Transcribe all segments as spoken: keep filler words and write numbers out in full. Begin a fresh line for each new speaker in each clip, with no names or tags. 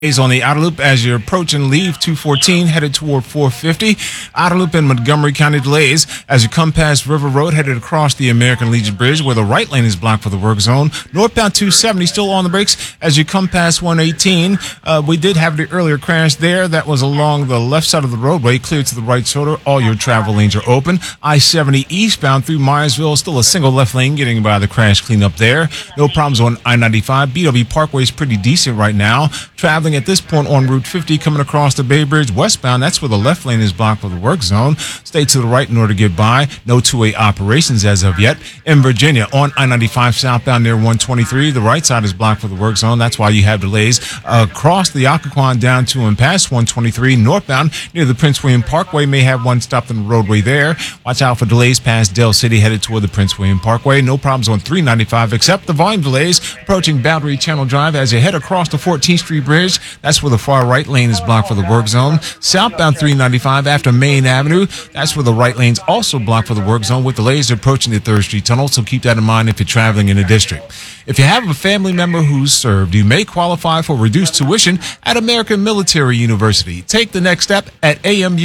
Is on the outer loop as you're approaching Leave two fourteen, headed toward four fifty. Outer loop in Montgomery County delays as you come past River Road, headed across the American Legion Bridge, where the right lane is blocked for the work zone. Northbound two seventy still on the brakes as you come past one eighteen. Uh, we did have the earlier crash there. That was along the left side of the roadway, clear to the right shoulder. All your travel lanes are open. I seventy eastbound through Myersville, still a single left lane getting by the crash cleanup there. No problems on I ninety-five. B W Parkway is pretty decent right now. Traveling at this point on Route fifty coming across the Bay Bridge westbound, that's where the left lane is blocked for the work zone. Stay to the right in order to get by. No two-way operations as of yet. In Virginia, on I ninety-five southbound near one twenty-three, the right side is blocked for the work zone. That's why you have delays across the Occoquan down to and past one twenty-three. Northbound near the Prince William Parkway may have one stopped on the roadway there. Watch out for delays past Dell City headed toward the Prince William Parkway. No problems on three ninety-five except the volume delays approaching Boundary Channel Drive as you head across the fourteenth Street Bridge. That's where the far right lane is blocked for the work zone. Southbound three ninety-five after Main Avenue, that's where the right lane's also blocked for the work zone with delays approaching the third Street Tunnel, so keep that in mind if you're traveling in the district. If you have a family member who's served, you may qualify for reduced tuition at American Military University. Take the next step at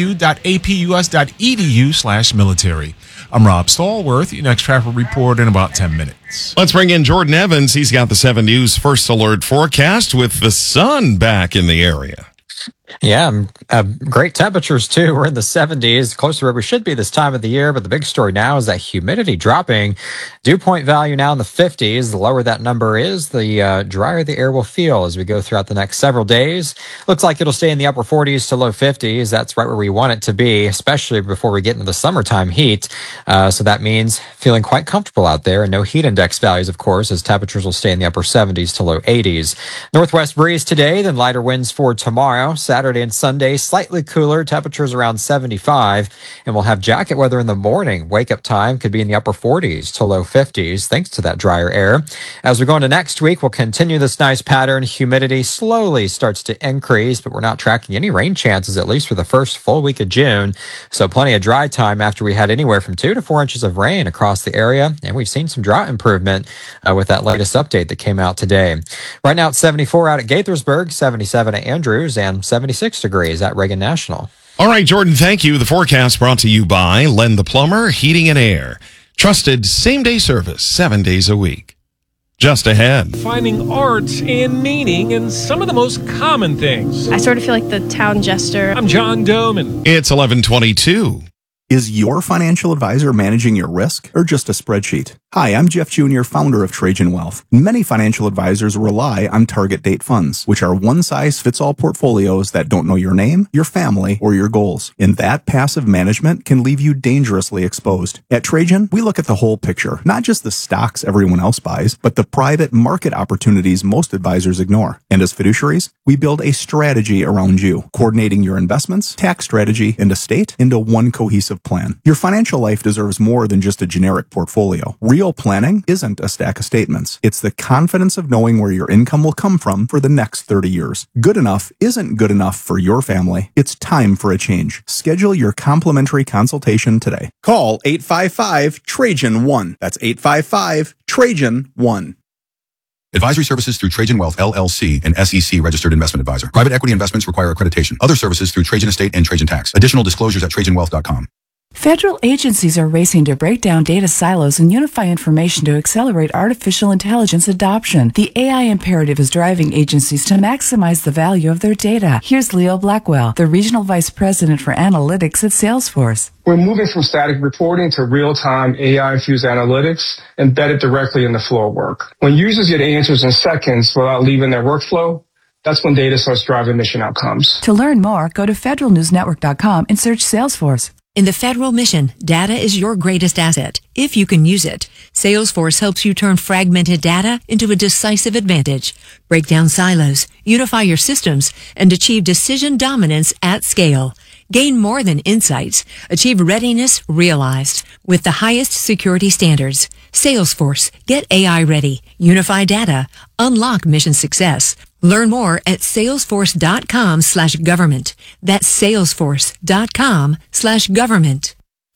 amu.apus.edu slash military. I'm Rob Stallworth. Your next traffic report in about ten minutes.
Let's bring in Jordan Evans. He's got the seven News First Alert forecast with the sun back in the area.
Yeah, uh, great temperatures, too. We're in the seventies, close to where we should be this time of the year. But the big story now is that humidity dropping. Dew point value now in the fifties. The lower that number is, the uh, drier the air will feel as we go throughout the next several days. Looks like it'll stay in the upper forties to low fifties. That's right where we want it to be, especially before we get into the summertime heat. Uh, so that means feeling quite comfortable out there. And no heat index values, of course, as temperatures will stay in the upper seventies to low eighties. Northwest breeze today, then lighter winds for tomorrow. Saturday and Sunday, slightly cooler, temperatures around seventy-five, and we'll have jacket weather in the morning. Wake-up time could be in the upper forties to low fifties, thanks to that drier air. As we go into next week, we'll continue this nice pattern. Humidity slowly starts to increase, but we're not tracking any rain chances, at least for the first full week of June. So plenty of dry time after we had anywhere from two to four inches of rain across the area, and we've seen some drought improvement uh, with that latest update that came out today. Right now it's seventy-four out at Gaithersburg, seventy-seven at Andrews, and seventy-six degrees at Reagan National.
All right, Jordan, thank you. The forecast brought to you by Len the Plumber, Heating and Air. Trusted same-day service, seven days a week. Just ahead.
Finding art and meaning in some of the most common things.
I sort of feel like the town jester.
I'm John Doman.
It's eleven twenty-two.
Is your financial advisor managing your risk or just a spreadsheet? Hi, I'm Jeff Junior, founder of Trajan Wealth. Many financial advisors rely on target date funds, which are one-size-fits-all portfolios that don't know your name, your family, or your goals. And that passive management can leave you dangerously exposed. At Trajan, we look at the whole picture, not just the stocks everyone else buys, but the private market opportunities most advisors ignore. And as fiduciaries, we build a strategy around you, coordinating your investments, tax strategy, and estate into one cohesive plan. Your financial life deserves more than just a generic portfolio. Real planning isn't a stack of statements. It's the confidence of knowing where your income will come from for the next thirty years. Good enough isn't good enough for your family. It's time for a change. Schedule your complimentary consultation today. Call eight five five Trajan one. That's eight five five Trajan one.
Advisory services through Trajan Wealth, L L C, and S E C registered investment advisor. Private equity investments require accreditation. Other services through Trajan Estate and Trajan Tax. Additional disclosures at trajan wealth dot com.
Federal agencies are racing to break down data silos and unify information to accelerate artificial intelligence adoption. The A I imperative is driving agencies to maximize the value of their data. Here's Leo Blackwell, the Regional Vice President for Analytics at Salesforce.
We're moving from static reporting to real-time A I-infused analytics embedded directly in the flow of work. When users get answers in seconds without leaving their workflow, that's when data starts driving mission outcomes.
To learn more, go to federal news network dot com and search Salesforce.
In the federal mission, data is your greatest asset, if you can use it. Salesforce helps you turn fragmented data into a decisive advantage. Break down silos, unify your systems, and achieve decision dominance at scale. Gain more than insights. Achieve readiness realized with the highest security standards. Salesforce. Get A I ready. Unify data. Unlock mission success. Learn more at salesforce.com slash government. That's salesforce.com slash government.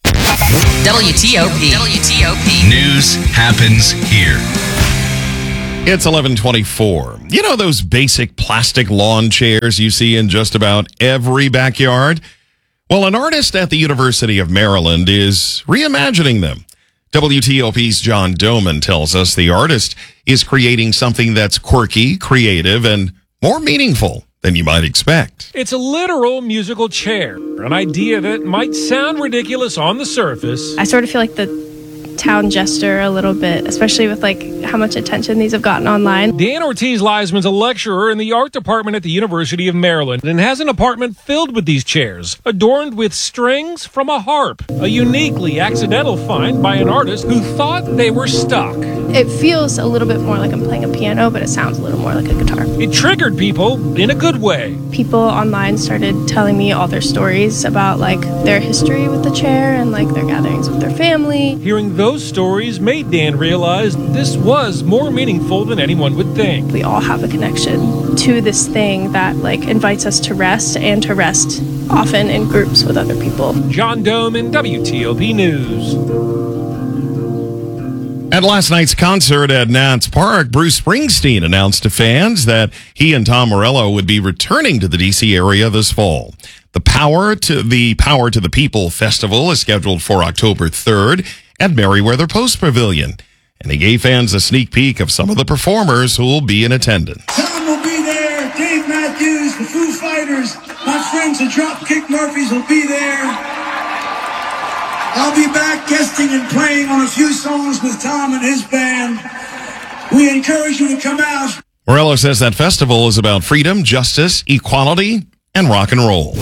W T O P. W T O P. News happens here.
It's eleven twenty-four. You know those basic plastic lawn chairs you see in just about every backyard? Well, an artist at the University of Maryland is reimagining them. W T O P's John Doman tells us the artist is creating something that's quirky, creative, and more meaningful than you might expect.
It's a literal musical chair, an idea that might sound ridiculous on the surface.
I sort of feel like the town jester a little bit, especially with like how much attention these have gotten online.
Dan Ortiz-Leisman's a lecturer in the art department at the University of Maryland and has an apartment filled with these chairs, adorned with strings from a harp, a uniquely accidental find by an artist who thought they were stuck.
It feels a little bit more like I'm playing a piano, but it sounds a little more like a guitar.
It triggered people in a good way.
People online started telling me all their stories about like their history with the chair and like their gatherings with their family.
Hearing those stories made Dan realize this was more meaningful than anyone would think.
We all have a connection to this thing that like invites us to rest and to rest often in groups with other people.
John Doman, W T O P News.
At last night's concert at Nats Park, Bruce Springsteen announced to fans that he and Tom Morello would be returning to the D C area this fall. The Power to the Power to the People Festival is scheduled for October third at Merriweather Post Pavilion, and he gave fans a sneak peek of some of the performers who will be in attendance.
Tom will be there, Dave Matthews, the Foo Fighters, my friends the Dropkick Murphys will be there. I'll be back guesting and playing on a few songs with Tom and his band. We encourage you to come out.
Morello says that festival is about freedom, justice, equality, and rock and roll.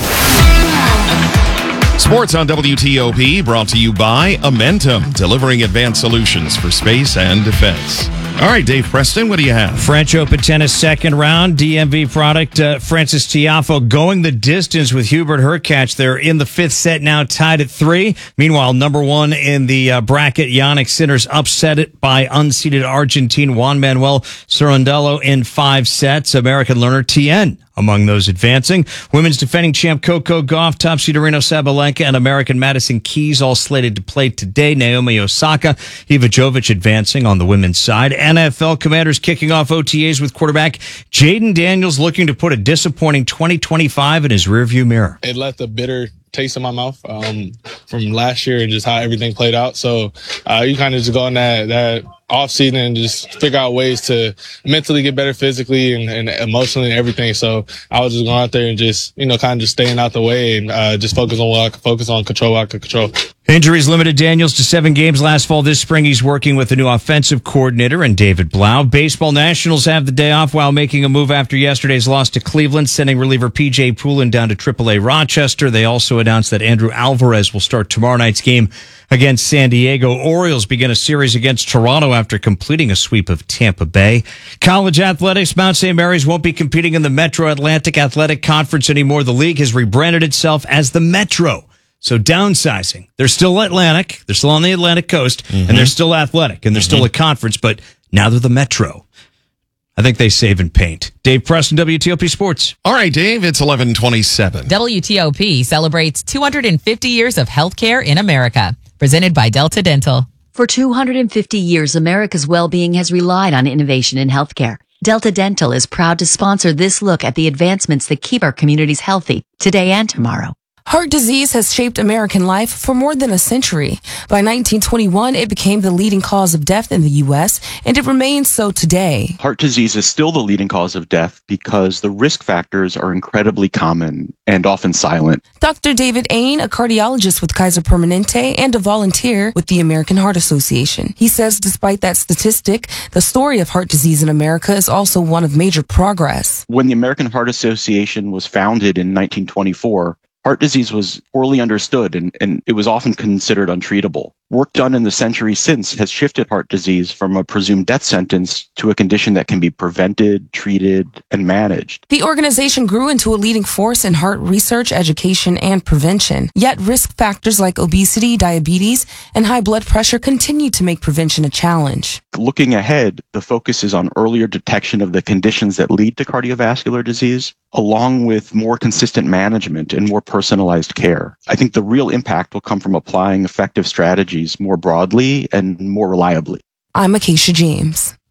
Sports on W T O P brought to you by Amentum, delivering advanced solutions for space and defense. All right, Dave Preston, what do you have?
French Open tennis second round, D M V product, uh, Francis Tiafoe going the distance with Hubert Hurkacz. They're in the fifth set now, tied at three. Meanwhile, number one in the uh, bracket, Jannik Sinner's upset it by unseeded Argentine Juan Manuel Cerundolo in five sets. American learner Tien among those advancing. Women's defending champ Coco Gauff, top seed Arina Sabalenka, and American Madison Keys all slated to play today. Naomi Osaka, Iva Jovic advancing on the women's side. N F L Commanders kicking off O T As with quarterback Jaden Daniels looking to put a disappointing twenty twenty-five in his rearview mirror.
It left a bitter taste in my mouth um, from last year and just how everything played out. So uh, you kind of just go in that, that off season and just figure out ways to mentally get better physically and, and emotionally and everything. So I was just going out there and just, you know, kind of just staying out the way and uh, just focus on what I could focus on, control what I could control.
Injuries limited Daniels to seven games last fall. This spring, he's working with a new offensive coordinator and David Blau. Baseball Nationals have the day off while making a move after yesterday's loss to Cleveland, sending reliever P J Poulin down to triple A Rochester. They also announced that Andrew Alvarez will start tomorrow night's game against San Diego. Orioles begin a series against Toronto after completing a sweep of Tampa Bay. College athletics, Mount Saint Mary's won't be competing in the Metro Atlantic Athletic Conference anymore. The league has rebranded itself as the Metro. So downsizing. They're still Atlantic. They're still on the Atlantic coast, mm-hmm. and they're still athletic, and they're mm-hmm. still a conference, but now they're the Metro. I think they save and paint. Dave Preston, W T O P Sports.
All right, Dave, it's eleven twenty-seven.
W T O P celebrates two hundred fifty years of healthcare in America. Presented by Delta Dental.
For two hundred fifty years, America's well-being has relied on innovation in healthcare. Delta Dental is proud to sponsor this look at the advancements that keep our communities healthy today and tomorrow.
Heart disease has shaped American life for more than a century. By nineteen twenty-one, it became the leading cause of death in the U S, and it remains so today.
Heart disease is still the leading cause of death because the risk factors are incredibly common and often silent.
Doctor David Ain, a cardiologist with Kaiser Permanente and a volunteer with the American Heart Association. He says despite that statistic, the story of heart disease in America is also one of major progress.
When the American Heart Association was founded in nineteen twenty-four, heart disease was poorly understood and, and it was often considered untreatable. Work done in the century since has shifted heart disease from a presumed death sentence to a condition that can be prevented, treated, and managed.
The organization grew into a leading force in heart research, education, and prevention. Yet risk factors like obesity, diabetes, and high blood pressure continue to make prevention a challenge.
Looking ahead, the focus is on earlier detection of the conditions that lead to cardiovascular disease, along with more consistent management and more personalized care. I think the real impact will come from applying effective strategies more broadly and more reliably.
I'm Acacia James.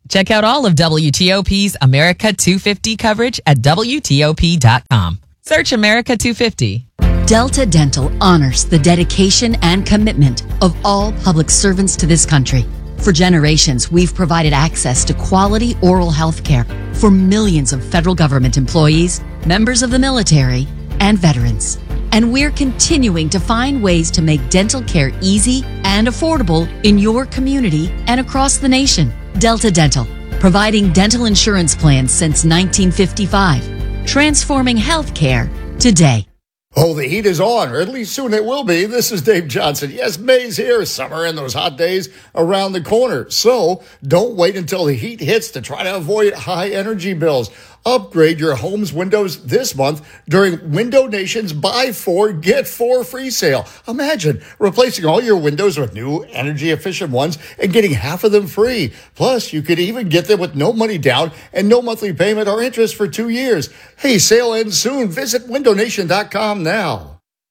Check out all of W T O P's America two fifty coverage at W T O P dot com. Search America two fifty.
Delta Dental honors the dedication and commitment of all public servants to this country. For generations, we've provided access to quality oral health care for millions of federal government employees, members of the military, and veterans. And we're continuing to find ways to make dental care easy and affordable in your community and across the nation. Delta Dental, providing dental insurance plans since nineteen fifty-five, transforming healthcare today.
Oh, the heat is on, or at least soon it will be. This is Dave Johnson. Yes, May's here. Summer and those hot days around the corner. So don't wait until the heat hits to try to avoid high energy bills. Upgrade your home's windows this month during Window Nation's Buy Four, Get Four free sale. Imagine replacing all your windows with new energy-efficient ones and getting half of them free. Plus, you could even get them with no money down and no monthly payment or interest for two years. Hey, sale ends soon. Visit window nation dot com now.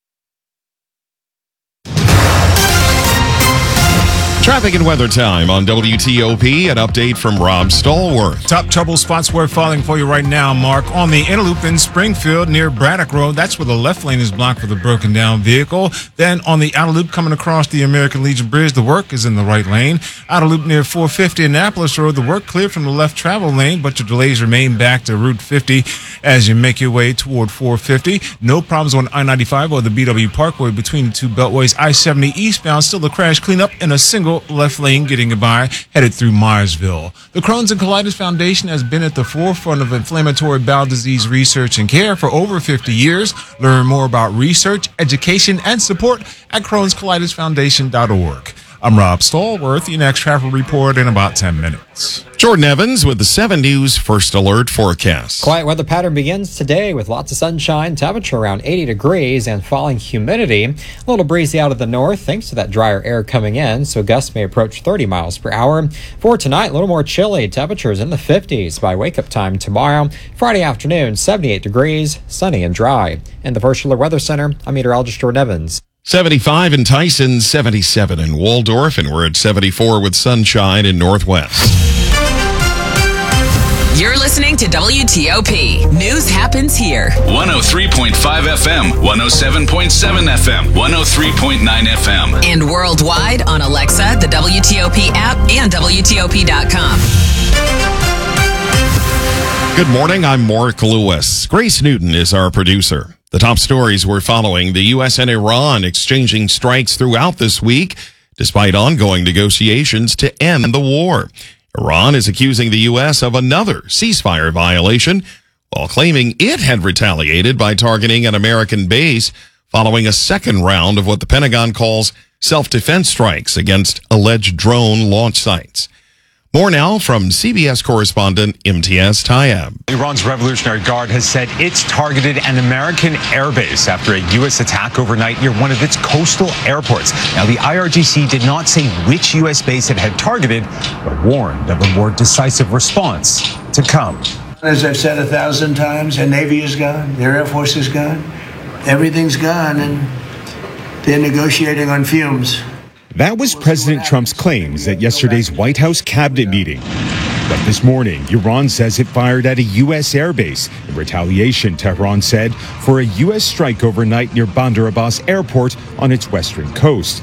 Traffic and weather time on W T O P. An update from Rob Stallworth.
Top trouble spots we're falling for you right now, Mark. On the inner loop in Springfield near Braddock Road, that's where the left lane is blocked with a broken down vehicle. Then on the outer loop coming across the American Legion Bridge, the work is in the right lane. Outer loop near four fifty Annapolis Road, the work cleared from the left travel lane, but your delays remain back to Route fifty as you make your way toward four fifty. No problems on I ninety-five or the B W Parkway between the two beltways. I seventy eastbound, still a crash cleanup in a single left lane getting by, headed through Myersville. The Crohn's and Colitis Foundation has been at the forefront of inflammatory bowel disease research and care for over fifty years. Learn more about research, education, and support at crohns colitis foundation dot org. I'm Rob Stallworth. Your next travel report in about ten minutes.
Jordan Evans with the seven News First Alert forecast.
Quiet weather pattern begins today with lots of sunshine, temperature around eighty degrees, and falling humidity. A little breezy out of the north thanks to that drier air coming in, so gusts may approach thirty miles per hour. For tonight, a little more chilly. Temperatures in the fifties by wake-up time tomorrow. Friday afternoon, seventy-eight degrees, sunny and dry. In the First Alert Weather Center, I'm meteorologist Jordan Evans.
seventy-five in Tyson, seventy-seven in Waldorf, and we're at seventy-four with sunshine in Northwest.
You're listening to W T O P. News happens here.
one oh three point five F M, one oh seven point seven F M, one oh three point nine F M.
And worldwide on Alexa, the W T O P app, and W T O P dot com.
Good morning, I'm Mark Lewis. Grace Newton is our producer. The top stories we're following: the U S and Iran exchanging strikes throughout this week, despite ongoing negotiations to end the war. Iran is accusing the U S of another ceasefire violation, while claiming it had retaliated by targeting an American base following a second round of what the Pentagon calls self-defense strikes against alleged drone launch sites. More now from C B S correspondent Imtiaz Tyab.
Iran's Revolutionary Guard has said it's targeted an American airbase after a U S attack overnight near one of its coastal airports. Now, the I R G C did not say which U S base it had targeted, but warned of a more decisive response to come.
As I've said a thousand times, their Navy is gone, their Air Force is gone, everything's gone, and they're negotiating on fumes.
That was President Trump's claims at yesterday's White House cabinet meeting. But this morning, Iran says it fired at a U S airbase. In retaliation, Tehran said, for a U S strike overnight near Bandar Abbas Airport on its western coast.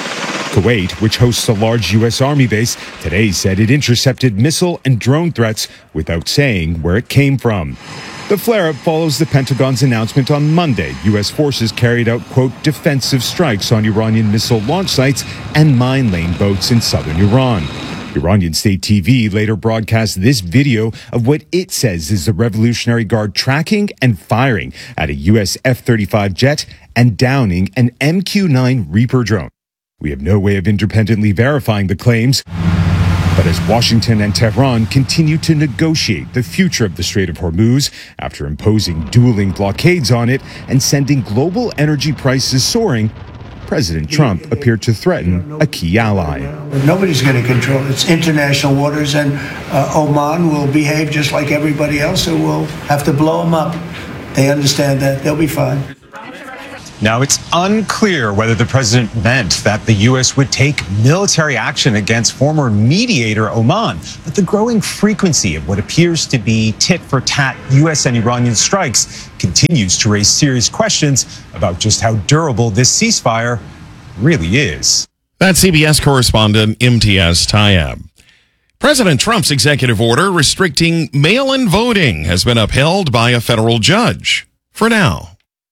Kuwait, which hosts a large U S Army base, today said it intercepted missile and drone threats without saying where it came from. The flare-up follows the Pentagon's announcement on Monday U S forces carried out, quote, defensive strikes on Iranian missile launch sites and mine lane boats in southern Iran. Iranian state T V later broadcast this video of what it says is the Revolutionary Guard tracking and firing at a U S F thirty-five jet and downing an M Q nine Reaper drone. We have no way of independently verifying the claims. But as Washington and Tehran continue to negotiate the future of the Strait of Hormuz after imposing dueling blockades on it and sending global energy prices soaring, President Trump appeared to threaten a key ally.
Nobody's going to control it. It's international waters, and uh, Oman will behave just like everybody else, so we'll have to blow them up. They understand that. They'll be fine.
Now, it's unclear whether the president meant that the U S would take military action against former mediator Oman, but the growing frequency of what appears to be tit-for-tat U S and Iranian strikes continues to raise serious questions about just how durable this ceasefire really is.
That's C B S correspondent Imtiaz Tyab. President Trump's executive order restricting mail-in voting has been upheld by a federal judge. For now.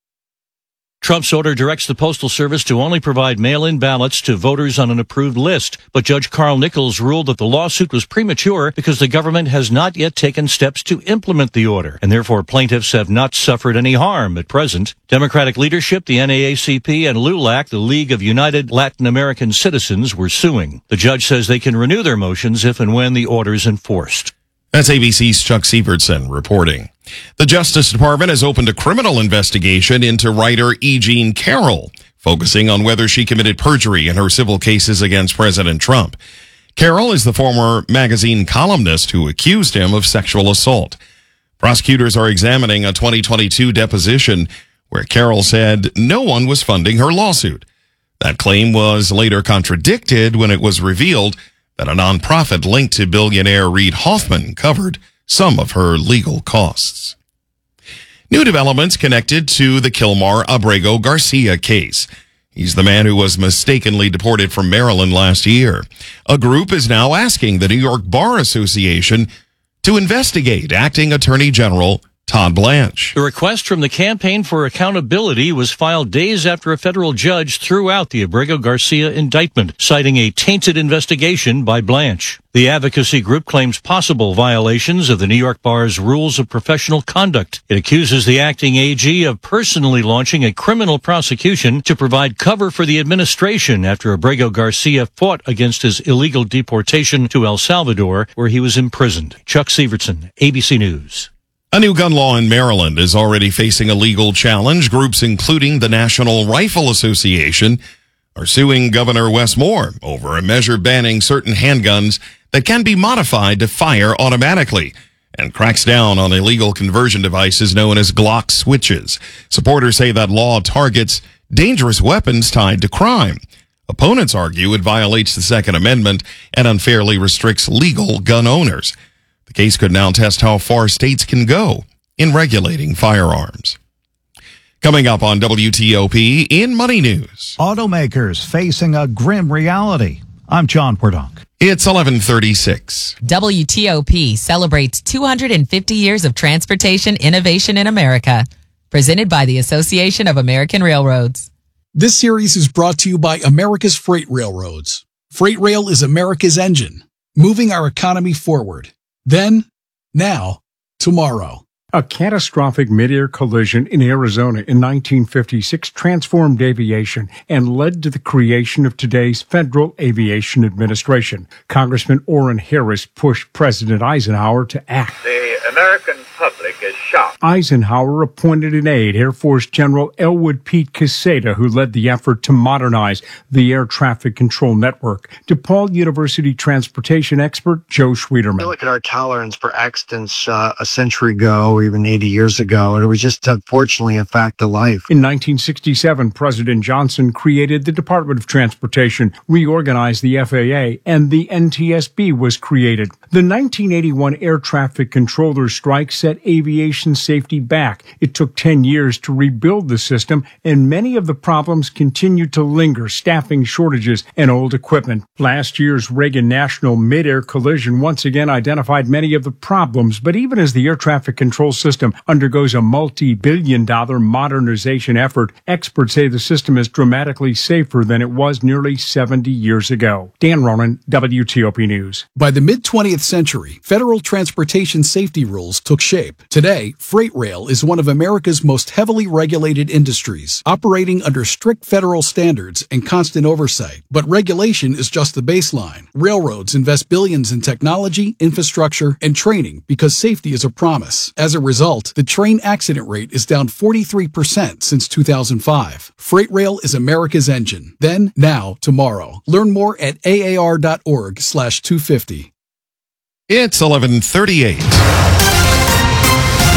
Trump's order directs the Postal Service to only provide mail-in ballots to voters on an approved list. But Judge Carl Nichols ruled that the lawsuit was premature because the government has not yet taken steps to implement the order, and therefore plaintiffs have not suffered any harm at present. Democratic leadership, the N double A C P, and LULAC, the League of United Latin American Citizens, were suing. The judge says they can renew their motions if and when the order is enforced.
That's A B C's Chuck Sievertson reporting. The Justice Department has opened a criminal investigation into writer E. Jean Carroll, focusing on whether she committed perjury in her civil cases against President Trump. Carroll is the former magazine columnist who accused him of sexual assault. Prosecutors are examining a twenty twenty-two deposition where Carroll said no one was funding her lawsuit. That claim was later contradicted when it was revealed that a nonprofit linked to billionaire Reid Hoffman covered some of her legal costs. New developments connected to the Kilmar Abrego Garcia case. He's the man who was mistakenly deported from Maryland last year. A group is now asking the New York Bar Association to investigate acting Attorney General Todd Blanche.
The request from the Campaign for Accountability was filed days after a federal judge threw out the Abrego Garcia indictment, citing a tainted investigation by Blanche. The advocacy group claims possible violations of the New York Bar's rules of professional conduct. It accuses the acting A G of personally launching a criminal prosecution to provide cover for the administration after Abrego Garcia fought against his illegal deportation to El Salvador, where he was imprisoned. Chuck Sievertson, A B C News.
A new gun law in Maryland is already facing a legal challenge. Groups including the National Rifle Association are suing Governor Wes Moore over a measure banning certain handguns that can be modified to fire automatically and cracks down on illegal conversion devices known as Glock switches. Supporters say that law targets dangerous weapons tied to crime. Opponents argue it violates the Second Amendment and unfairly restricts legal gun owners. The case could now test how far states can go in regulating firearms. Coming up on W T O P in Money News.
Automakers facing a grim reality. I'm John Perdonk.
It's eleven thirty-six.
W T O P celebrates two hundred fifty years of transportation innovation in America. Presented by the Association of American Railroads.
This series is brought to you by America's Freight Railroads. Freight Rail is America's engine, moving our economy forward. Then, now, tomorrow.
A catastrophic mid-air collision in Arizona in nineteen fifty-six transformed aviation and led to the creation of today's Federal Aviation Administration. Congressman Orrin Harris pushed President Eisenhower to act.
The American public is shocked.
Eisenhower appointed an aide, Air Force General Elwood Pete Quesada, who led the effort to modernize the air traffic control network. DePaul University transportation expert Joe Schwederman.
You look at our tolerance for accidents uh, a century ago, even eighty years ago, and it was just unfortunately a fact of life.
In nineteen sixty-seven, President Johnson created the Department of Transportation, reorganized the F A A, and the N T S B was created. The nineteen eighty-one air traffic controller strike set aviation safety back. It took ten years to rebuild the system, and many of the problems continue to linger: staffing shortages and old equipment. Last year's Reagan National mid-air collision once again identified many of the problems, but even as the air traffic control system undergoes a multi-billion dollar modernization effort, experts say the system is dramatically safer than it was nearly seventy years ago. Dan Ronan, W T O P News.
By the mid-twentieth century, federal transportation safety rules took shape. Today, freight rail is one of America's most heavily regulated industries, operating under strict federal standards and constant oversight. But regulation is just the baseline. Railroads invest billions in technology, infrastructure, and training because safety is a promise. As a result, the train accident rate is down forty-three percent since two thousand five. Freight rail is America's engine. Then, now, tomorrow. Learn more at A A R dot org slash two fifty.
It's eleven thirty-eight.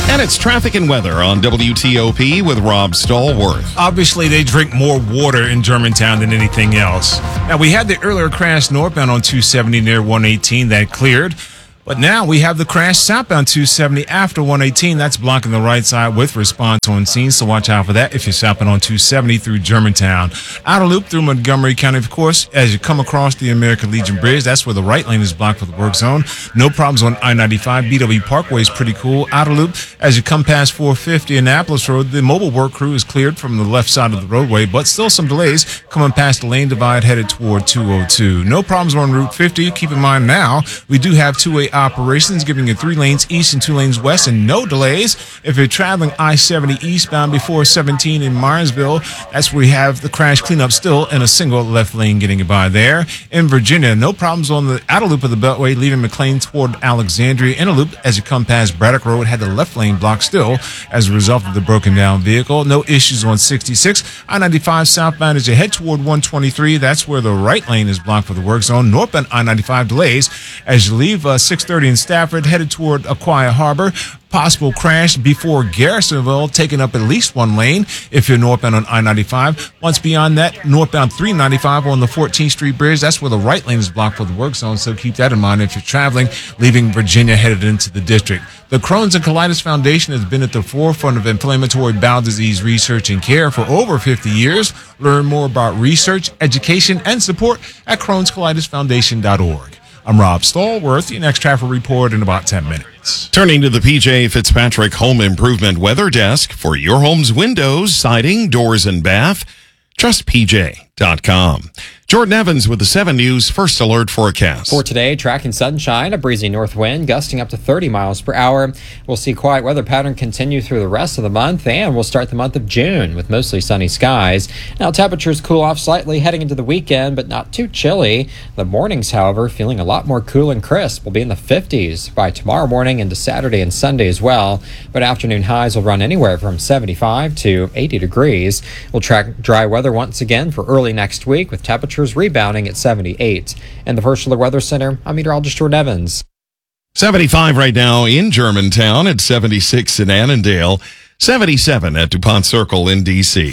And it's traffic and weather on W T O P with Rob Stallworth.
Obviously, they drink more water in Germantown than anything else. Now, we had the earlier crash northbound on two seventy near one eighteen that cleared. But now we have the crash southbound two seventy after one eighteen. That's blocking the right side with response on scene. So watch out for that if you're southbound on two seventy through Germantown. Outer loop through Montgomery County, of course, as you come across the American Legion Bridge. That's where the right lane is blocked for the work zone. No problems on I ninety-five. B W Parkway is pretty cool. Outer loop as you come past four fifty Annapolis Road. The mobile work crew is cleared from the left side of the roadway, but still some delays coming past the lane divide headed toward two oh two. No problems on Route fifty. Keep in mind now, we do have two-way operations giving you three lanes east and two lanes west and no delays. If you're traveling I seventy eastbound before seventeen in Myersville, that's where we have the crash cleanup still in a single left lane getting you by there. In Virginia, no problems on the outer loop of the Beltway leaving McLean toward Alexandria. Inner loop as you come past Braddock Road had the left lane blocked still as a result of the broken down vehicle. No issues on sixty-six. I ninety-five southbound as you head toward one twenty-three. That's where the right lane is blocked for the work zone. Northbound I ninety-five delays as you leave uh, six thirty in Stafford headed toward Aquia Harbor. Possible crash before Garrisonville, taking up at least one lane if you're northbound on I ninety-five. Once beyond that, northbound three ninety-five on the fourteenth Street Bridge. That's where the right lane is blocked for the work zone, so keep that in mind if you're traveling, leaving Virginia headed into the district. The Crohn's and Colitis Foundation has been at the forefront of inflammatory bowel disease research and care for over fifty years. Learn more about research, education, and support at crohns colitis foundation dot org. I'm Rob Stallworth. Your next traffic report in about ten minutes.
Turning to the P J Fitzpatrick Home Improvement Weather Desk for your home's windows, siding, doors, and bath. Trust P J dot com. Jordan Evans with the seven News First Alert Forecast.
For today, tracking sunshine, a breezy north wind gusting up to thirty miles per hour. We'll see quiet weather pattern continue through the rest of the month, and we'll start the month of June with mostly sunny skies. Now, temperatures cool off slightly heading into the weekend, but not too chilly. The mornings, however, feeling a lot more cool and crisp. Will be in the fifties by tomorrow morning into Saturday and Sunday as well. But afternoon highs will run anywhere from seventy-five to eighty degrees. We'll track dry weather once again for early next week with temperatures rebounding at seventy-eight. And the First Alert Weather Center, I'm meteorologist Jordan Evans.
seventy-five right now in Germantown, at seventy-six in Annandale, seventy-seven at DuPont Circle in D C.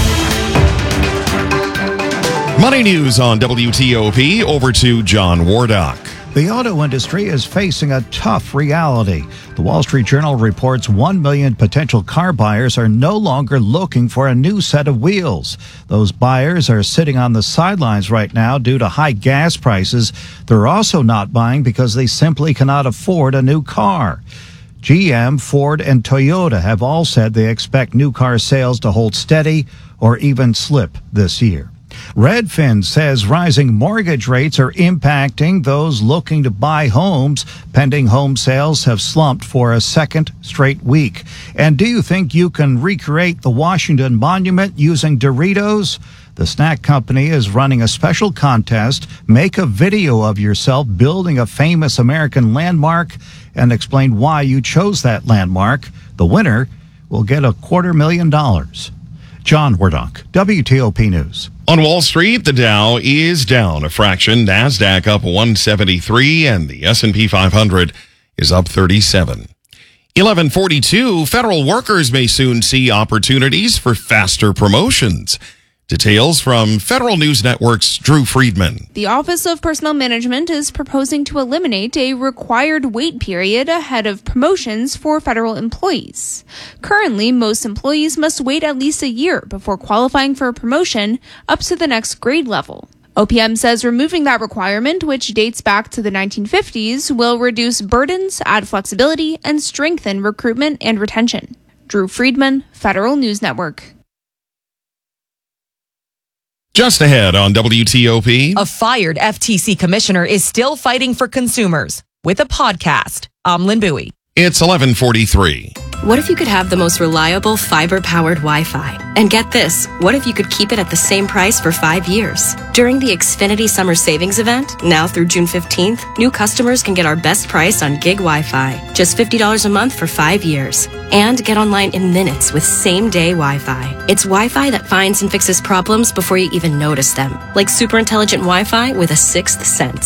Money news on W T O P. Over to John Wardock.
The auto industry is facing a tough reality. The Wall Street Journal reports one million potential car buyers are no longer looking for a new set of wheels. Those buyers are sitting on the sidelines right now due to high gas prices. They're also not buying because they simply cannot afford a new car. G M, Ford, and Toyota have all said they expect new car sales to hold steady or even slip this year. Redfin says rising mortgage rates are impacting those looking to buy homes. Pending home sales have slumped for a second straight week. And do you think you can recreate the Washington Monument using Doritos? The snack company is running a special contest. Make a video of yourself building a famous American landmark and explain why you chose that landmark. The winner will get a quarter million dollars. John Wardock, W T O P News.
On Wall Street, the Dow is down a fraction. NASDAQ up one seventy-three, and the S and P five hundred is up thirty-seven. eleven forty-two, federal workers may soon see opportunities for faster promotions. Details from Federal News Network's Drew Friedman.
The Office of Personnel Management is proposing to eliminate a required wait period ahead of promotions for federal employees. Currently, most employees must wait at least a year before qualifying for a promotion up to the next grade level. O P M says removing that requirement, which dates back to the nineteen fifties, will reduce burdens, add flexibility, and strengthen recruitment and retention. Drew Friedman, Federal News Network.
Just ahead on W T O P.
A fired F T C commissioner is still fighting for consumers with a podcast. I'm Lynn Bowie.
It's eleven forty-three.
What if you could have the most reliable fiber-powered Wi-Fi? And get this, what if you could keep it at the same price for five years? During the Xfinity Summer Savings Event, now through June fifteenth, new customers can get our best price on gig Wi-Fi, just fifty dollars a month for five years. And get online in minutes with same-day Wi-Fi. It's Wi-Fi that finds and fixes problems before you even notice them, like super intelligent Wi-Fi with a sixth sense.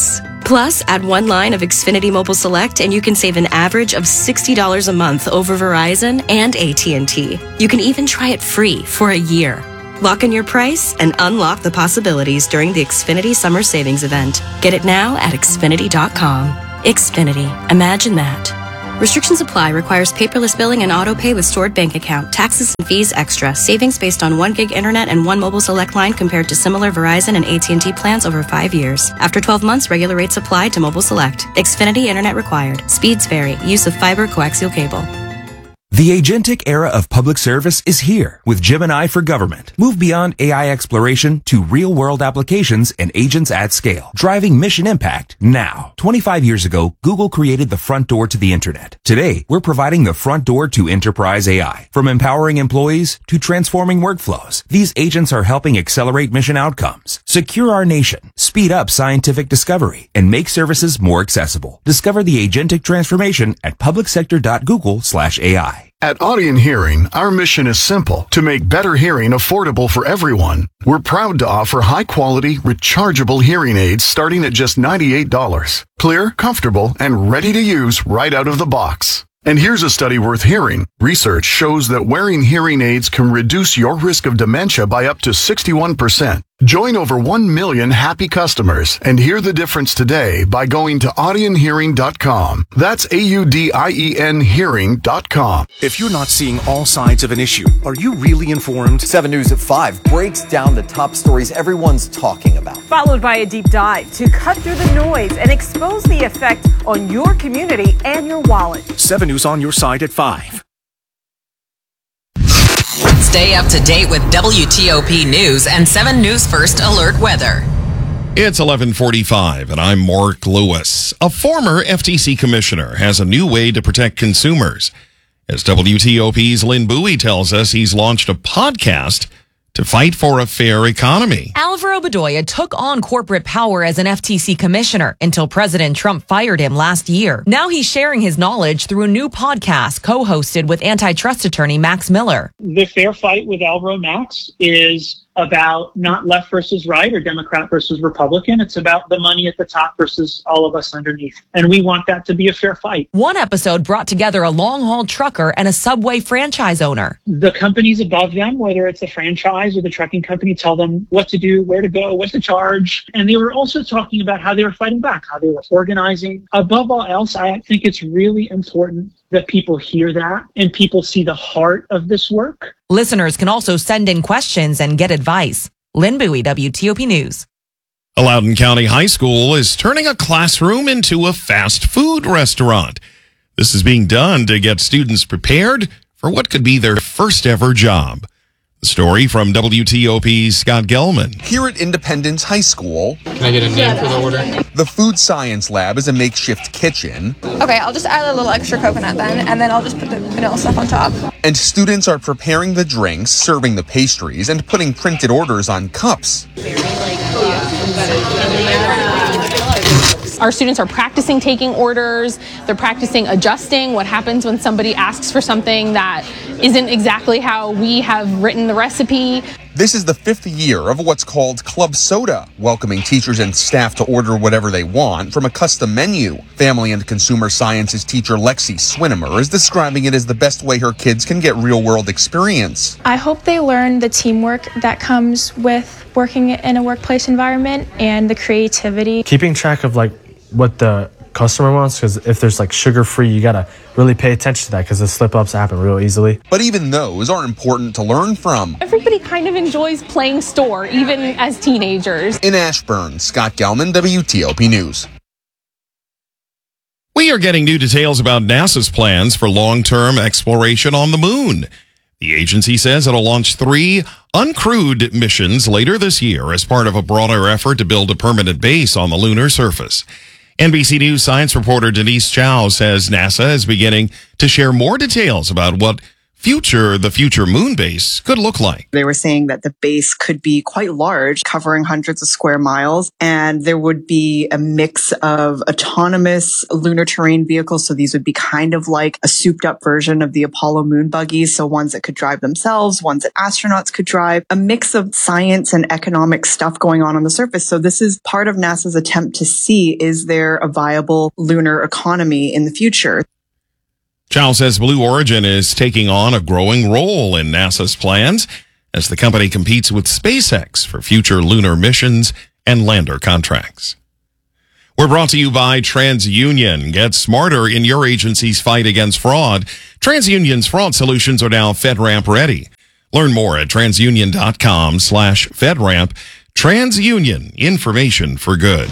Plus, add one line of Xfinity Mobile Select and you can save an average of sixty dollars a month over Verizon and A T and T. You can even try it free for a year. Lock in your price and unlock the possibilities during the Xfinity Summer Savings Event. Get it now at Xfinity dot com. Xfinity. Imagine that. Restrictions apply. Requires paperless billing and auto pay with stored bank account. Taxes and fees extra. Savings based on one gig internet and one mobile select line compared to similar Verizon and A T and T plans over five years. After twelve months, regular rates apply to mobile select. Xfinity internet required. Speeds vary. Use of fiber coaxial cable.
The agentic era of public service is here with Gemini for Government. Move beyond A I exploration to real-world applications and agents at scale, driving mission impact now. twenty-five years ago, Google created the front door to the internet. Today, we're providing the front door to enterprise A I. From empowering employees to transforming workflows, these agents are helping accelerate mission outcomes, secure our nation, speed up scientific discovery, and make services more accessible. Discover the agentic transformation at publicsector dot google slash A I.
At Audion Hearing, our mission is simple: to make better hearing affordable for everyone. We're proud to offer high-quality, rechargeable hearing aids starting at just ninety-eight dollars. Clear, comfortable, and ready to use right out of the box. And here's a study worth hearing. Research shows that wearing hearing aids can reduce your risk of dementia by up to sixty-one percent. Join over one million happy customers and hear the difference today by going to audion hearing dot com. That's A U D I E N hearing dot com.
If you're not seeing all sides of an issue, are you really informed?
seven News at five breaks down the top stories everyone's talking about.
Followed by a deep dive to cut through the noise and expose the effect on your community and your wallet.
seven News on your side at five.
Stay up to date with W T O P News and seven News First Alert Weather.
It's eleven forty-five, and I'm Mark Lewis. A former F T C commissioner has a new way to protect consumers. As W T O P's Lynn Bowie tells us, he's launched a podcast to fight for a fair economy.
Alvaro Bedoya took on corporate power as an F T C commissioner until President Trump fired him last year. Now he's sharing his knowledge through a new podcast co-hosted with antitrust attorney Max Miller.
The Fair Fight with Alvaro Max is about not left versus right or Democrat versus Republican. It's about the money at the top versus all of us underneath. And we want that to be a fair fight.
One episode brought together a long-haul trucker and a Subway franchise owner.
The companies above them, whether it's a franchise or the trucking company, tell them what to do, where to go, what to charge. And they were also talking about how they were fighting back, how they were organizing. Above all else, I think it's really important that people hear that and people see the heart of this work.
Listeners can also send in questions and get advice. Lynn Bowie, W T O P News.
A Loudoun County high school is turning a classroom into a fast food restaurant. This is being done to get students prepared for what could be their first ever job. The story from W T O P's Scott Gelman.
Here at Independence High School,
can I get a name for the order?
The Food Science Lab is a makeshift kitchen.
Okay, I'll just add a little extra coconut then, and then I'll just put the vanilla stuff on top.
And students are preparing the drinks, serving the pastries, and putting printed orders on cups.
Our students are practicing taking orders. They're practicing adjusting what happens when somebody asks for something that isn't exactly how we have written the recipe.
This is the fifth year of what's called Club Soda, welcoming teachers and staff to order whatever they want from a custom menu. Family and Consumer Sciences teacher Lexi Swinimer is describing it as the best way her kids can get real-world experience.
I hope they learn the teamwork that comes with working in a workplace environment and the creativity.
Keeping track of like what the customer wants, because if there's like sugar-free, you gotta really pay attention to that because the slip-ups happen real easily.
But even those are important to learn from.
Everybody kind of enjoys playing store, even as teenagers.
In Ashburn, Scott Gelman, W T O P News.
We are getting new details about NASA's plans for long-term exploration on the moon. The agency says it'll launch three uncrewed missions later this year as part of a broader effort to build a permanent base on the lunar surface. N B C News science reporter Denise Chow says NASA is beginning to share more details about what future, the future moon base could look like.
They were saying that the base could be quite large, covering hundreds of square miles, and there would be a mix of autonomous lunar terrain vehicles. So these would be kind of like a souped up version of the Apollo moon buggies. So ones that could drive themselves, ones that astronauts could drive, a mix of science and economic stuff going on on the surface. So this is part of NASA's attempt to see, is there a viable lunar economy in the future?
Chow says Blue Origin is taking on a growing role in NASA's plans as the company competes with SpaceX for future lunar missions and lander contracts. We're brought to you by TransUnion. Get smarter in your agency's fight against fraud. TransUnion's fraud solutions are now FedRAMP ready. Learn more at transunion.com slash FedRAMP. TransUnion, information for good.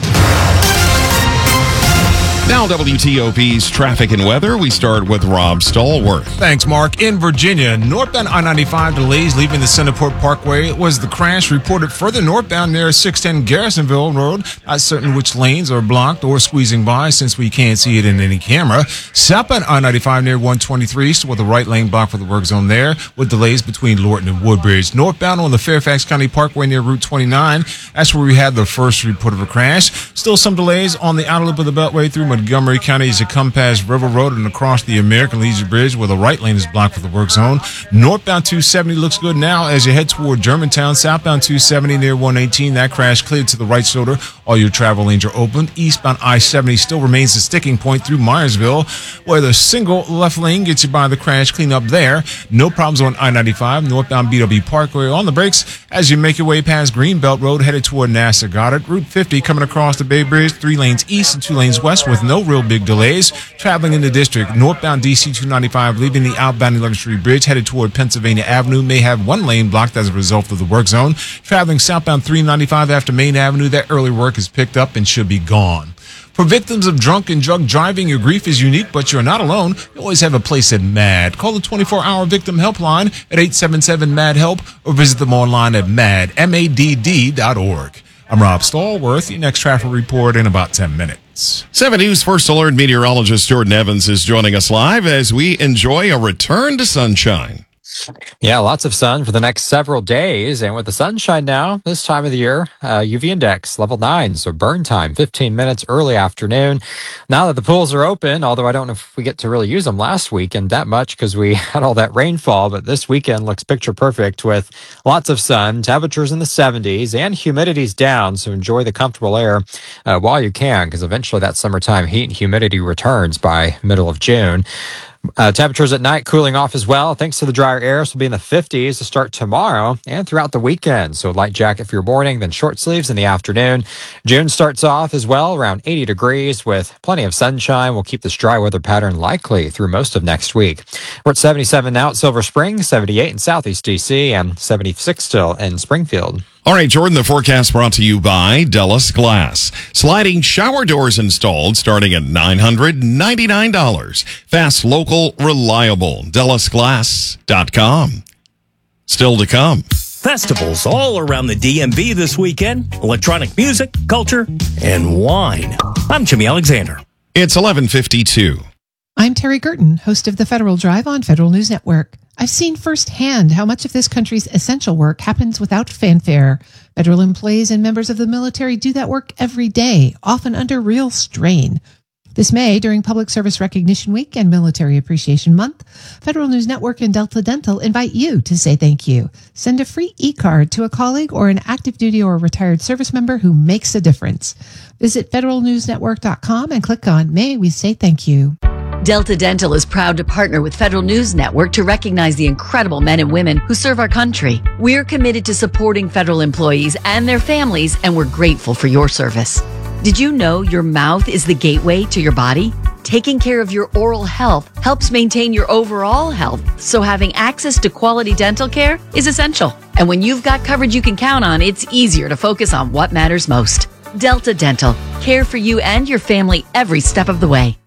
Now W T O P's traffic and weather. We start with Rob Stallworth.
Thanks, Mark. In Virginia, northbound I ninety-five delays leaving the Centerport Parkway. It was the crash reported further northbound near six ten Garrisonville Road. Not certain which lanes are blocked or squeezing by since we can't see it in any camera. Southbound I ninety-five near one twenty-three, so with the right lane blocked for the work zone there, with delays between Lorton and Woodbridge. Northbound on the Fairfax County Parkway near Route twenty-nine. That's where we had the first report of a crash. Still some delays on the outer loop of the Beltway through Montgomery County as you come past River Road and across the American Legion Bridge where the right lane is blocked for the work zone. Northbound two seventy looks good now as you head toward Germantown. Southbound two seventy near one eighteen. That crash cleared to the right shoulder. All your travel lanes are open. Eastbound I seventy still remains the sticking point through Myersville where the single left lane gets you by the crash cleanup there. No problems on I ninety-five. Northbound B W Parkway on the brakes as you make your way past Greenbelt Road headed toward NASA Goddard. Route fifty coming across the Bay Bridge, three lanes east and two lanes west with no real big delays. Traveling in the district, northbound D C two ninety-five leaving the outbound eleventh Street Bridge headed toward Pennsylvania Avenue may have one lane blocked as a result of the work zone. Traveling southbound three ninety-five after Main Avenue, that early work is picked up and should be gone. For victims of drunk and drug driving, your grief is unique, but you're not alone. You always have a place at MAD. Call the twenty-four hour victim helpline at eight seven seven MAD HELP or visit them online at mad, M A D D dot org. I'm Rob Stallworth. Your next traffic report in about ten minutes.
seven News First Alert meteorologist Jordan Evans is joining us live as we enjoy a return to sunshine.
Yeah, lots of sun for the next several days. And with the sunshine now, this time of the year, uh, U V index level nine. So burn time, fifteen minutes early afternoon. Now that the pools are open, although I don't know if we get to really use them last weekend that much because we had all that rainfall, but this weekend looks picture perfect with lots of sun, temperatures in the seventies, and humidity's down. So enjoy the comfortable air uh, while you can because eventually that summertime heat and humidity returns by middle of June. Uh, temperatures at night cooling off as well. Thanks to the drier air, this will be in the fifties to start tomorrow and throughout the weekend. So light jacket for your morning, then short sleeves in the afternoon. June starts off as well around eighty degrees with plenty of sunshine. We'll keep this dry weather pattern likely through most of next week. We're at seventy-seven now at Silver Spring, seventy-eight in Southeast D C, and seventy-six still in Springfield.
All right, Jordan, the forecast brought to you by Dellis Glass. Sliding shower doors installed starting at nine hundred ninety-nine dollars. Fast, local, reliable. Dellis Glass dot com. Still to come.
Festivals all around the D M V this weekend. Electronic music, culture, and wine. I'm Jimmy Alexander.
It's eleven fifty-two.
I'm Terry Gerton, host of the Federal Drive on Federal News Network. I've seen firsthand how much of this country's essential work happens without fanfare. Federal employees and members of the military do that work every day, often under real strain. This May, during Public Service Recognition Week and Military Appreciation Month, Federal News Network and Delta Dental invite you to say thank you. Send a free e-card to a colleague or an active duty or retired service member who makes a difference. Visit federal news network dot com and click on May We Say Thank You.
Delta Dental is proud to partner with Federal News Network to recognize the incredible men and women who serve our country. We're committed to supporting federal employees and their families, and we're grateful for your service. Did you know your mouth is the gateway to your body? Taking care of your oral health helps maintain your overall health, so having access to quality dental care is essential. And when you've got coverage you can count on, it's easier to focus on what matters most. Delta Dental, care for you and your family every step of the way.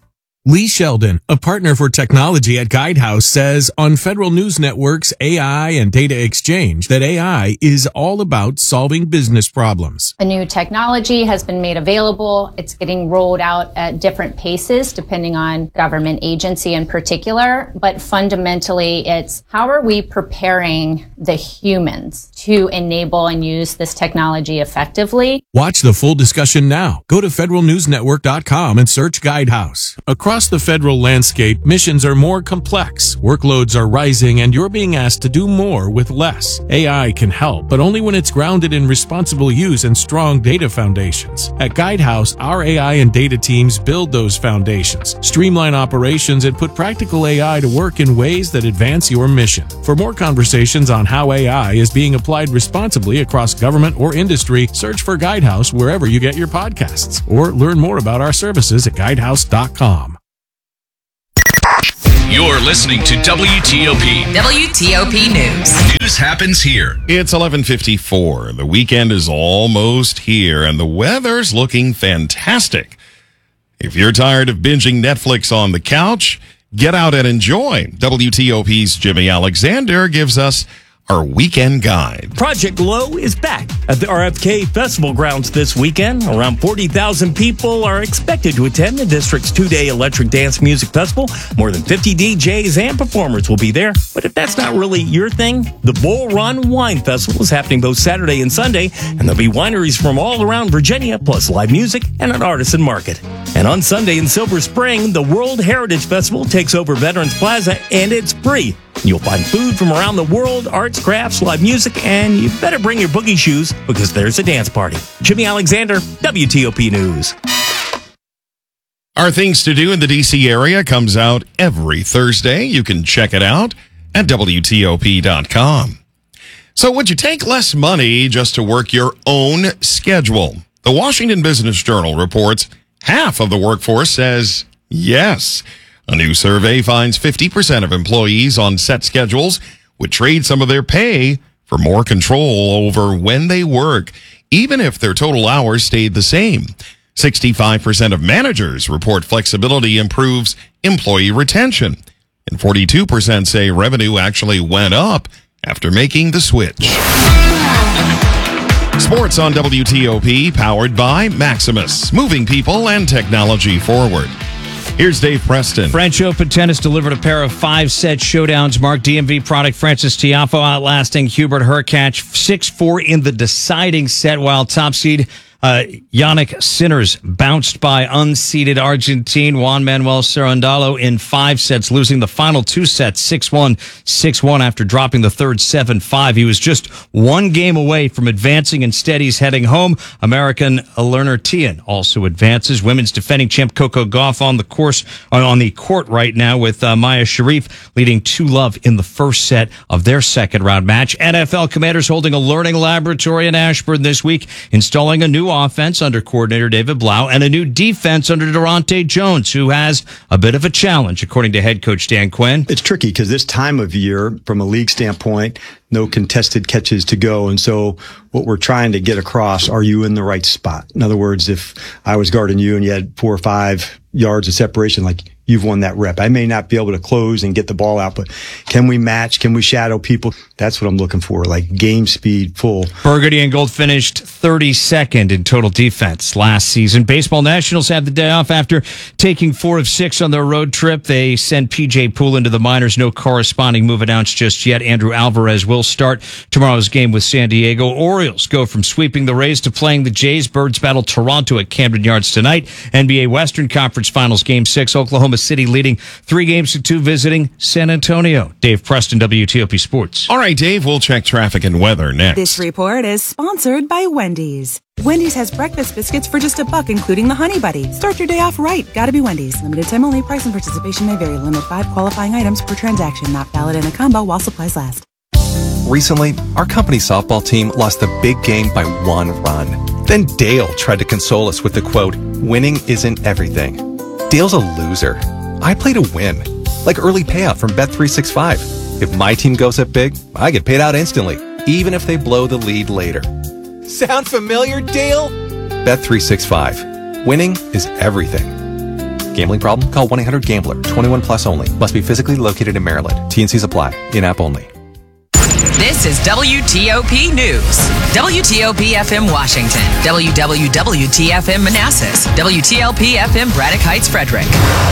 Lee Sheldon, a partner for technology at Guidehouse, says on Federal News Network's A I and Data Exchange that A I is all about solving business problems.
A new technology has been made available. It's getting rolled out at different paces depending on government agency in particular. But fundamentally, it's how are we preparing the humans to enable and use this technology effectively?
Watch the full discussion now. Go to federal news network dot com and search Guidehouse. Across the federal landscape, missions are more complex, workloads are rising, and you're being asked to do more with less. A I can help, but only when it's grounded in responsible use and strong data foundations. At Guidehouse, our A I and data teams build those foundations, streamline operations, and put practical A I to work in ways that advance your mission. For more conversations on how A I is being applied responsibly across government or industry, search for Guidehouse wherever you get your podcasts, or learn more about our services at guidehouse dot com.
You're listening to W T O P.
W T O P News.
News happens here.
It's eleven fifty-four. The weekend is almost here, and the weather's looking fantastic. If you're tired of binging Netflix on the couch, get out and enjoy. W T O P's Jimmy Alexander gives us our weekend guide.
Project Glow is back at the R F K Festival grounds this weekend. Around forty thousand people are expected to attend the district's two-day electric dance music festival. More than fifty D Js and performers will be there. But if that's not really your thing, the Bull Run Wine Festival is happening both Saturday and Sunday, and there'll be wineries from all around Virginia, plus live music and an artisan market. And on Sunday in Silver Spring, the World Heritage Festival takes over Veterans Plaza, and it's free. You'll find food from around the world, arts, crafts, live music, and you better bring your boogie shoes because there's a dance party. Jimmy Alexander, W T O P News.
Our Things to Do in the D C area comes out every Thursday. You can check it out at W T O P dot com. So would you take less money just to work your own schedule? The Washington Business Journal reports half of the workforce says yes. A new survey finds fifty percent of employees on set schedules would trade some of their pay for more control over when they work, even if their total hours stayed the same. sixty-five percent of managers report flexibility improves employee retention, and forty-two percent say revenue actually went up after making the switch. Sports on W T O P, powered by Maximus, moving people and technology forward. Here's Dave Preston.
French Open tennis delivered a pair of five-set showdowns. Mark D M V product Francis Tiafoe outlasting Hubert Hurkacz six four in the deciding set, while top seed uh, Yannick Sinners bounced by unseeded Argentine Juan Manuel Cerundolo in five sets, losing the final two sets six one, six one after dropping the third seven five. He was just one game away from advancing. Instead, he's heading home. American Lerner Tien also advances. Women's defending champ Coco Gauff on the course on the court right now with uh, Maya Sharif leading two love in the first set of their second round match. N F L Commanders holding a learning laboratory in Ashburn this week, installing a new offense under coordinator David Blau and a new defense under Durante Jones, who has a bit of a challenge, according to head coach Dan Quinn.
It's tricky because this time of year, from a league standpoint, no contested catches to go. And so what we're trying to get across, are you in the right spot? In other words, if I was guarding you and you had four or five yards of separation, like, you've won that rep. I may not be able to close and get the ball out, but can we match? Can we shadow people? That's what I'm looking for, like game speed, full.
Burgundy and Gold finished thirty-second in total defense last season. Baseball Nationals had the day off after taking four of six on their road trip. They send P J Poole into the minors. No corresponding move announced just yet. Andrew Alvarez will start tomorrow's game with San Diego. Orioles go from sweeping the Rays to playing the Jays. Birds battle Toronto at Camden Yards tonight. N B A Western Conference Finals Game six. Oklahoma City leading three games to two, visiting San Antonio. Dave Preston, W T O P Sports.
All right, Dave, we'll check traffic and weather next.
This report is sponsored by Wendy's. Wendy's has breakfast biscuits for just a buck, including the Honey Buddy. Start your day off right. Gotta be Wendy's. Limited time only. Price and participation may vary. Limit five qualifying items per transaction. Not valid in a combo while supplies last.
Recently, our company softball team lost the big game by one run. Then Dale tried to console us with the quote, "Winning isn't everything." Dale's a loser. I play to win, like early payout from Bet three sixty-five. If my team goes up big, I get paid out instantly, even if they blow the lead later. Sound familiar, Dale? Bet three sixty-five. Winning is everything. Gambling problem? Call one eight hundred gambler. twenty-one plus only. Must be physically located in Maryland. T N Cs apply. In-app only.
This is W T O P News. W T O P F M Washington. W W W T F M Manassas. W T L P F M Braddock Heights, Frederick.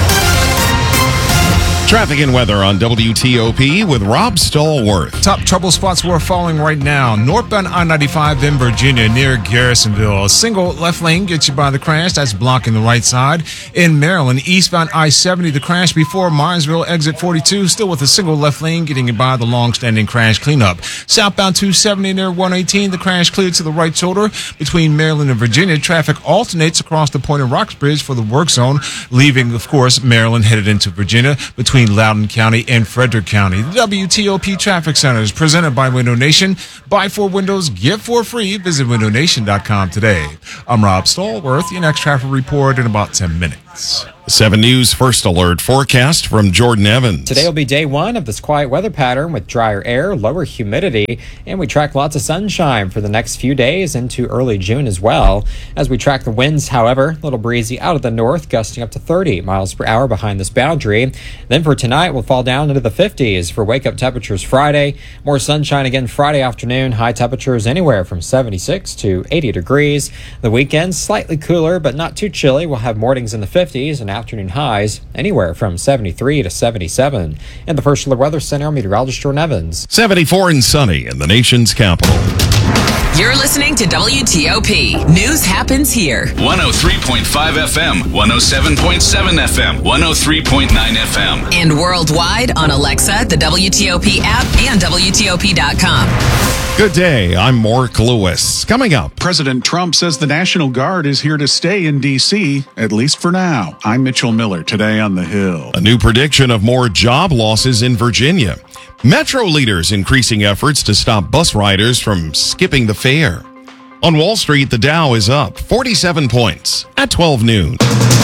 Traffic and weather on W T O P with Rob Stallworth.
Top trouble spots we're following right now. Northbound I ninety-five in Virginia near Garrisonville. A single left lane gets you by the crash. That's blocking the right side. In Maryland, eastbound I seventy, the crash before Mynesville exit forty-two. Still with a single left lane getting you by the long-standing crash cleanup. Southbound two seventy near one eighteen. The crash cleared to the right shoulder. Between Maryland and Virginia, traffic alternates across the Pointed Rocks Bridge for the work zone. Leaving, of course, Maryland headed into Virginia between Between Loudoun County and Frederick County. The W T O P Traffic Center is presented by Window Nation. Buy four windows, get four free. Visit window nation dot com today. I'm Rob Stallworth. Your next traffic report in about ten minutes.
seven News First Alert forecast from Jordan Evans.
Today will be day one of this quiet weather pattern with drier air, lower humidity, and we track lots of sunshine for the next few days into early June as well. As we track the winds, however, a little breezy out of the north, gusting up to thirty miles per hour behind this boundary. Then for tonight, we'll fall down into the fifties for wake-up temperatures Friday. More sunshine again Friday afternoon. High temperatures anywhere from seventy-six to eighty degrees. The weekend, slightly cooler, but not too chilly. We'll have mornings in the fifties and afternoon highs anywhere from seventy-three to seventy-seven. In the First Alert Weather Center, meteorologist Jordan Evans.
seventy-four and sunny in the nation's capital.
You're listening to W T O P. News happens here.
one oh three point five F M, one oh seven point seven F M, one oh three point nine F M.
And worldwide on Alexa, the W T O P app, and W T O P dot com.
Good day. I'm Mark Lewis. Coming up,
President Trump says the National Guard is here to stay in D C, at least for now. I'm Mitchell Miller, today on The Hill.
A new prediction of more job losses in Virginia. Metro leaders increasing efforts to stop bus riders from skipping the fare. On Wall Street, the Dow is up forty-seven points at twelve noon.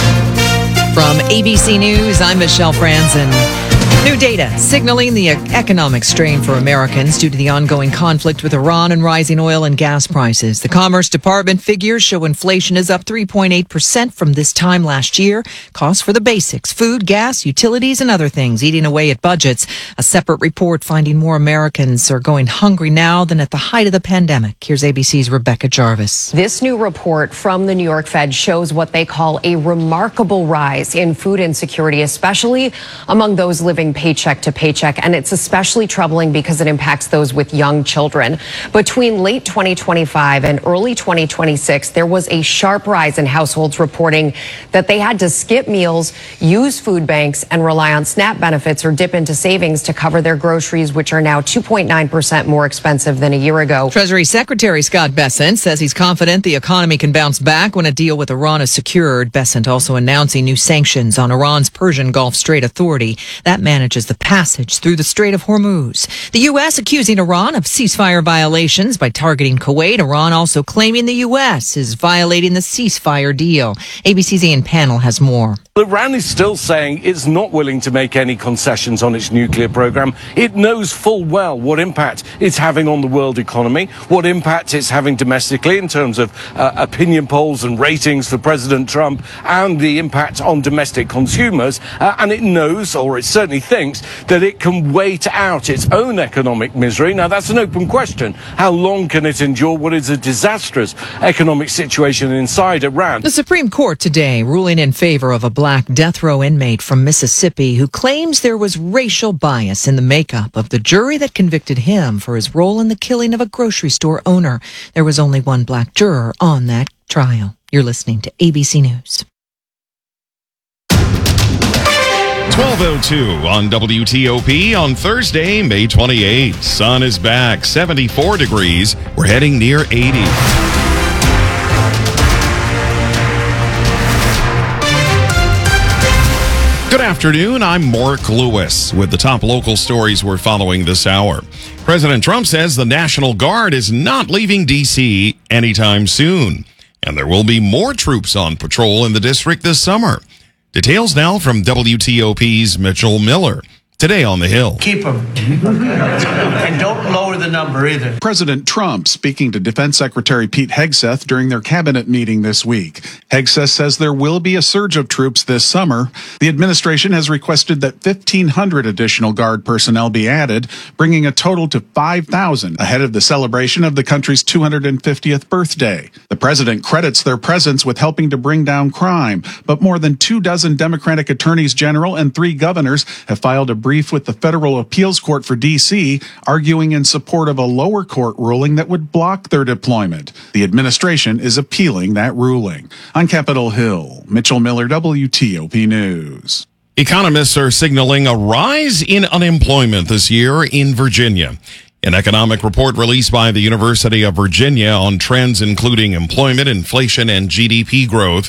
From A B C News, I'm Michelle Franzen. New data signaling the economic strain for Americans due to the ongoing conflict with Iran and rising oil and gas prices. The Commerce Department figures show inflation is up three point eight percent from this time last year. Costs for the basics, food, gas, utilities, and other things eating away at budgets. A separate report finding more Americans are going hungry now than at the height of the pandemic. Here's A B C's Rebecca Jarvis.
This new report from the New York Fed shows what they call a remarkable rise in food insecurity, especially among those living paycheck to paycheck. And it's especially troubling because it impacts those with young children. Between late twenty twenty-five and early twenty twenty-six, there was a sharp rise in households reporting that they had to skip meals, use food banks, and rely on SNAP benefits or dip into savings to cover their groceries, which are now two point nine percent more expensive than a year ago.
Treasury Secretary Scott Bessent says he's confident the economy can bounce back when a deal with Iran is secured. Bessent also announcing new sanctions on Iran's Persian Gulf Strait Authority. That manages the passage through the Strait of Hormuz. The U S accusing Iran of ceasefire violations by targeting Kuwait. Iran also claiming the U S is violating the ceasefire deal. A B C's Ian Pannell has more.
Iran is still saying it's not willing to make any concessions on its nuclear program. It knows full well what impact it's having on the world economy, what impact it's having domestically in terms of uh, opinion polls and ratings for President Trump, and the impact on domestic consumers. Uh, and it knows, or it certainly thinks, that it can wait out its own economic misery. Now, that's an open question. How long can it endure what is a disastrous economic situation inside Iran?
The Supreme Court today ruling in favor of a black death row inmate from Mississippi who claims there was racial bias in the makeup of the jury that convicted him for his role in the killing of a grocery store owner. There was only one black juror on that trial. You're listening to A B C News.
twelve oh two on W T O P on Thursday, May twenty-eighth. Sun is back, seventy-four degrees. We're heading near eighty. Good afternoon. I'm Mark Lewis with the top local stories we're following this hour. President Trump says the National Guard is not leaving D C anytime soon, and there will be more troops on patrol in the district this summer. Details now from W T O P's Mitchell Miller. today on the Hill.
Keep them. And don't lower the number either.
President Trump speaking to Defense Secretary Pete Hegseth during their cabinet meeting this week. Hegseth says there will be a surge of troops this summer. The administration has requested that fifteen hundred additional Guard personnel be added, bringing a total to five thousand ahead of the celebration of the country's two hundred fiftieth birthday. The president credits their presence with helping to bring down crime, but more than two dozen Democratic attorneys general and three governors have filed a brief with the Federal Appeals Court for D C, arguing in support of a lower court ruling that would block their deployment. The administration is appealing that ruling. On Capitol Hill, Mitchell Miller, W T O P News.
Economists are signaling a rise in unemployment this year in Virginia. An economic report released by the University of Virginia on trends including employment, inflation, and G D P growth.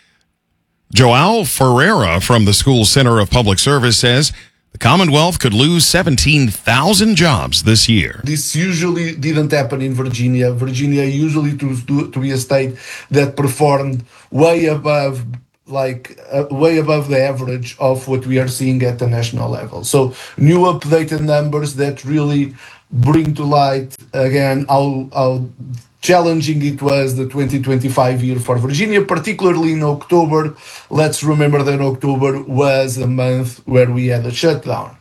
Joao Ferreira from the School Center of Public Service says the Commonwealth could lose seventeen thousand jobs this year.
This usually didn't happen in Virginia. Virginia usually to, to, to be a state that performed way above like uh, way above the average of what we are seeing at the national level. So new updated numbers that really bring to light again how, how challenging it was the twenty twenty-five year for Virginia, particularly in October. Let's remember that October was a month where we had a shutdown.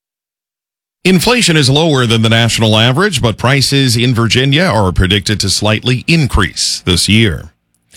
Inflation is lower than the national average, but prices in Virginia are predicted to slightly increase this year.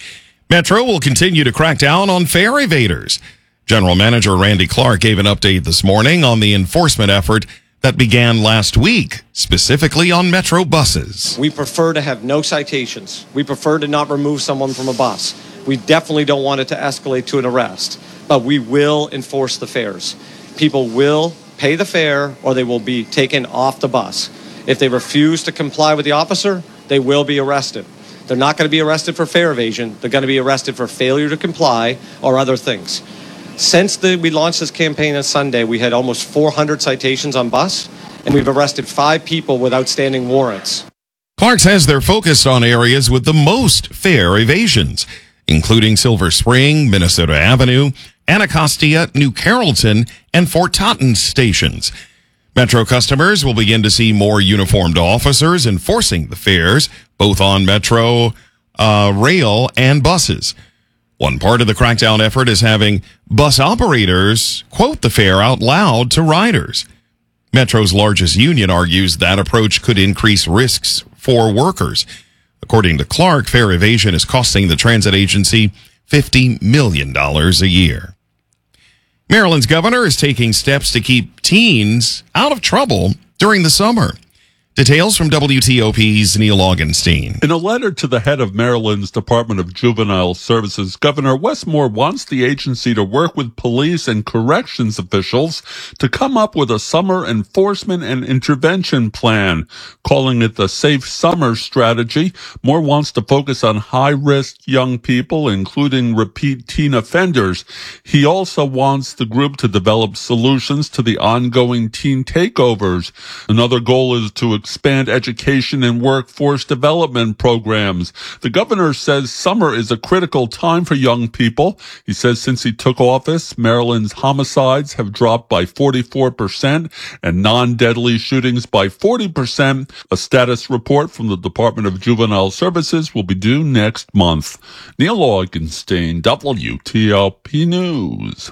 Metro will continue to crack down on fare evaders. General Manager Randy Clark gave an update this morning on the enforcement effort that began last week, specifically on Metro buses.
We prefer to have no citations. We prefer to not remove someone from a bus. We definitely don't want it to escalate to an arrest, but we will enforce the fares. People will pay the fare or they will be taken off the bus. If they refuse to comply with the officer, they will be arrested. They're not going to be arrested for fare evasion. They're going to be arrested for failure to comply or other things. Since the, we launched this campaign on Sunday, we had almost four hundred citations on bus, and we've arrested five people with outstanding warrants.
Clark says they're focused on areas with the most fare evasions, including Silver Spring, Minnesota Avenue, Anacostia, New Carrollton, and Fort Totten stations. Metro customers will begin to see more uniformed officers enforcing the fares, both on Metro, uh, rail, and buses. One part of the crackdown effort is having bus operators quote the fare out loud to riders. Metro's largest union argues that approach could increase risks for workers. According to Clark, fare evasion is costing the transit agency fifty million dollars a year. Maryland's governor is taking steps to keep teens out of trouble during the summer. Details from W T O P's Neil Augenstein.
In a letter to the head of Maryland's Department of Juvenile Services, Governor Wes Moore wants the agency to work with police and corrections officials to come up with a summer enforcement and intervention plan. Calling it the Safe Summer Strategy, Moore wants to focus on high-risk young people, including repeat teen offenders. He also wants the group to develop solutions to the ongoing teen takeovers. Another goal is to expand education and workforce development programs. The governor says summer is a critical time for young people. He says since he took office, Maryland's homicides have dropped by forty-four percent and non-deadly shootings by forty percent. A status report from the Department of Juvenile Services will be due next month. Neil Augenstein, W T O P News.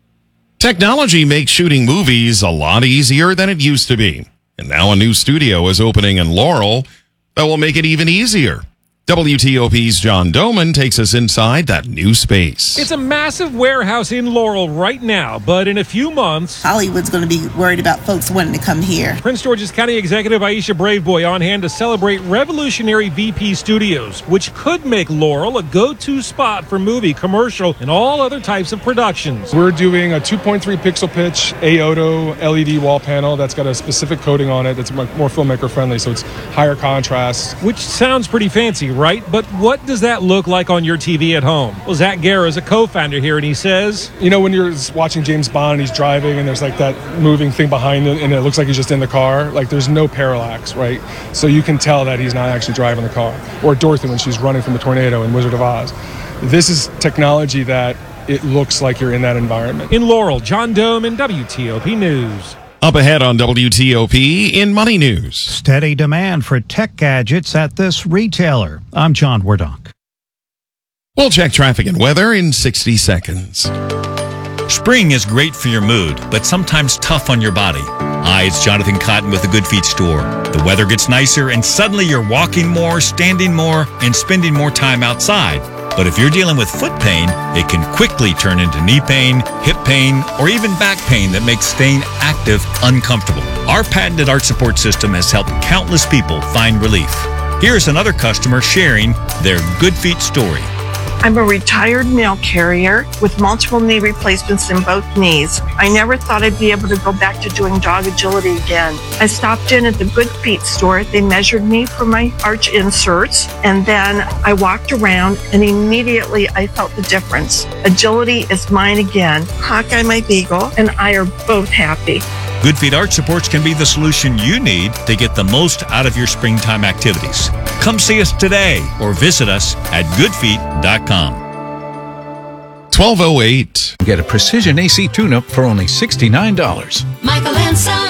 Technology makes shooting movies a lot easier than it used to be. And now a new studio is opening in Laurel that will make it even easier. W T O P's John Doman takes us inside that new space.
It's a massive warehouse in Laurel right now, but in a few months,
Hollywood's going to be worried about folks wanting to come here.
Prince George's County Executive Aisha Braveboy on hand to celebrate revolutionary V P Studios, which could make Laurel a go-to spot for movie, commercial, and all other types of productions.
We're doing a two point three pixel pitch A O T O L E D wall panel that's got a specific coating on it that's more filmmaker friendly, so it's higher contrast.
Which sounds pretty fancy, right? But what does that look like on your T V at home? Well, Zach Guerra is a co-founder here, and he says,
you know, when you're watching James Bond and he's driving and there's like that moving thing behind him and it looks like he's just in the car, like there's no parallax, right? So you can tell that he's not actually driving the car. Or Dorothy when she's running from a tornado in Wizard of Oz. This is technology that it looks like you're in that environment.
In Laurel, John Doman, W T O P News.
Up ahead on W T O P in Money News.
Steady demand for tech gadgets at this retailer. I'm John Wardock.
We'll check traffic and weather in sixty seconds.
Spring is great for your mood, but sometimes tough on your body. Hi, it's Jonathan Cotton with the Good Feet store. The weather gets nicer and suddenly you're walking more, standing more, and spending more time outside. But if you're dealing with foot pain, it can quickly turn into knee pain, hip pain, or even back pain that makes staying active uncomfortable. Our patented arch support system has helped countless people find relief. Here's another customer sharing their Good Feet story.
I'm a retired mail carrier with multiple knee replacements in both knees. I never thought I'd be able to go back to doing dog agility again. I stopped in at the Good Feet store. They measured me for my arch inserts, and then I walked around, and immediately I felt the difference. Agility is mine again. Hawkeye, my beagle, and I are both happy.
Good Feet Arch Supports can be the solution you need to get the most out of your springtime activities. Come see us today or visit us at good feet dot com.
twelve oh eight.
Get a precision A C tune-up for only sixty-nine dollars.
Michael and Son.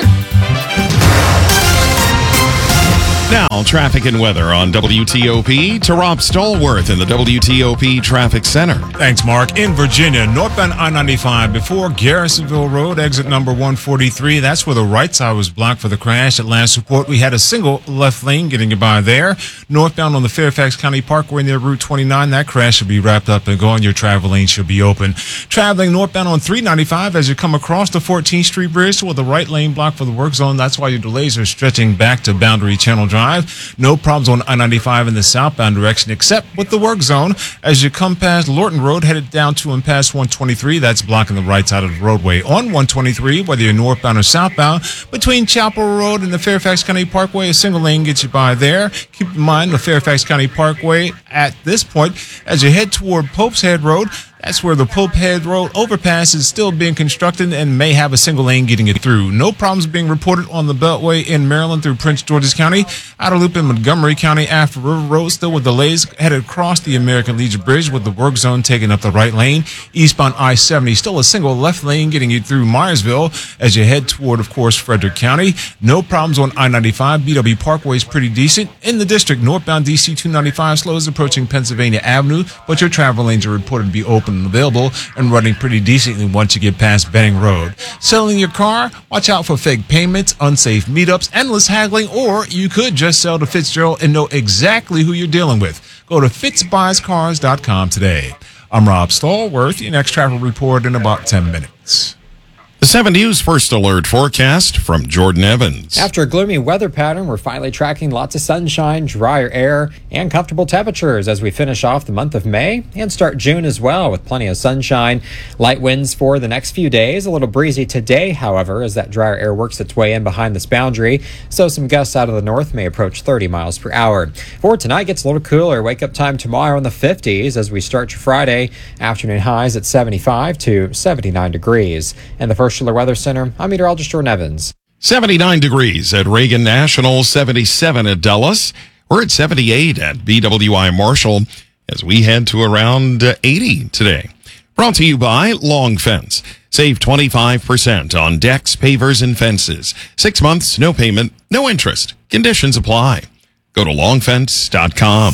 Now, traffic and weather on W T O P to Rob Stallworth in the W T O P Traffic Center.
Thanks, Mark. In Virginia, northbound I ninety-five before Garrisonville Road, exit number one forty-three. That's where the right side was blocked for the crash. At last report, we had a single left lane getting you by there. Northbound on the Fairfax County Parkway near Route twenty-nine, that crash should be wrapped up and gone. Your travel lane should be open. Traveling northbound on three ninety-five as you come across the fourteenth Street Bridge with the right lane blocked for the work zone. That's why your delays are stretching back to Boundary Channel Drive. No problems on I ninety-five in the southbound direction except with the work zone. As you come past Lorton Road, headed down to and past one twenty-three, that's blocking the right side of the roadway. On one twenty-three, whether you're northbound or southbound, between Chapel Road and the Fairfax County Parkway, a single lane gets you by there. Keep in mind the Fairfax County Parkway at this point, as you head toward Pope's Head Road, that's where the Pope Head Road overpass is still being constructed and may have a single lane getting it through. No problems being reported on the Beltway in Maryland through Prince George's County. Outer Loop in Montgomery County after River Road, still with delays headed across the American Legion Bridge with the work zone taking up the right lane. Eastbound I seventy, still a single left lane getting you through Myersville as you head toward, of course, Frederick County. No problems on I ninety-five. B W Parkway is pretty decent. In the district, northbound D C two ninety-five slows approaching Pennsylvania Avenue, but your travel lanes are reported to be open and available and running pretty decently once you get past Benning Road. Selling your car? Watch out for fake payments, unsafe meetups, endless haggling, or you could just sell to Fitzgerald and know exactly who you're dealing with. Go to fitz buys cars dot com today. I'm Rob Stallworth, your next travel report in about ten minutes.
The seven News First Alert forecast from Jordan Evans.
After a gloomy weather pattern, we're finally tracking lots of sunshine, drier air, and comfortable temperatures as we finish off the month of May and start June as well with plenty of sunshine. Light winds for the next few days. A little breezy today, however, as that drier air works its way in behind this boundary. So some gusts out of the north may approach thirty miles per hour. For tonight, gets a little cooler. Wake up time tomorrow in the fifties as we start your Friday. Afternoon highs at seventy-five to seventy-nine degrees. And the first Schiller Weather Center, I'm meteorologist Jordan Evans.
seventy-nine degrees at Reagan National, seventy-seven at Dulles. We're at seventy-eight at B W I Marshall as we head to around eighty today. Brought to you by Long Fence. Save twenty-five percent on decks, pavers, and fences. Six months, no payment, no interest. Conditions apply. Go to long fence dot com.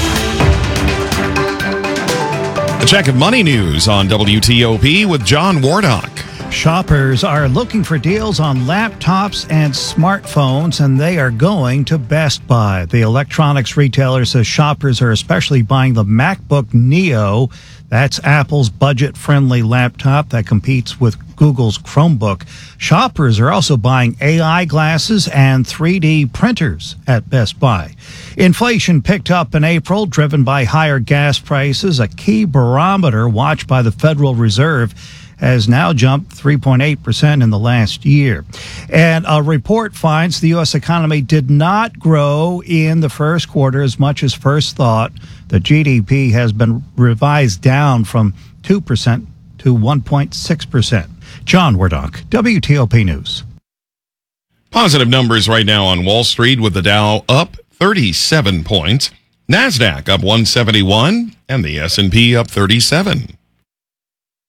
A check of money news on W T O P with John Wardock.
Shoppers are looking for deals on laptops and smartphones, and they are going to Best Buy. The electronics retailer says shoppers are especially buying the MacBook Neo. That's Apple's budget-friendly laptop that competes with Google's Chromebook. Shoppers are also buying A I glasses and three D printers at Best Buy. Inflation picked up in April, driven by higher gas prices. A key barometer watched by the Federal Reserve has now jumped three point eight percent in the last year. And a report finds the U S economy did not grow in the first quarter as much as first thought. The G D P has been revised down from two percent to one point six percent. John Wardock, W T O P News.
Positive numbers right now on Wall Street with the Dow up thirty-seven points, NASDAQ up one seventy-one, and the S and P up thirty-seven.